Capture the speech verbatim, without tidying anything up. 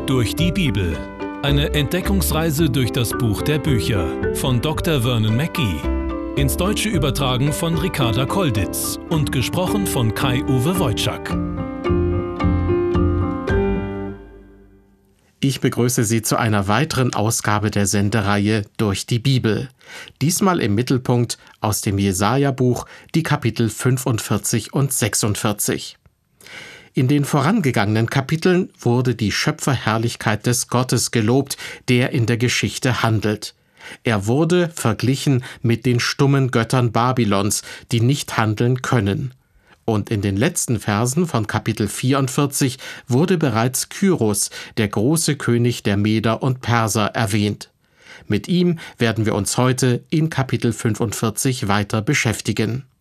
Durch die Bibel. Eine Entdeckungsreise durch das Buch der Bücher von Doktor Vernon Mackey. Ins Deutsche übertragen von Ricarda Kolditz und gesprochen von Kai-Uwe Wojczak. Ich begrüße Sie zu einer weiteren Ausgabe der Sendereihe Durch die Bibel. Diesmal im Mittelpunkt aus dem Jesaja-Buch die Kapitel fünfundvierzig und sechsundvierzig. In den vorangegangenen Kapiteln wurde die Schöpferherrlichkeit des Gottes gelobt, der in der Geschichte handelt. Er wurde verglichen mit den stummen Göttern Babylons, die nicht handeln können. Und in den letzten Versen von Kapitel vierundvierzig wurde bereits Kyros, der große König der Meder und Perser, erwähnt. Mit ihm werden wir uns heute in Kapitel fünfundvierzig weiter beschäftigen.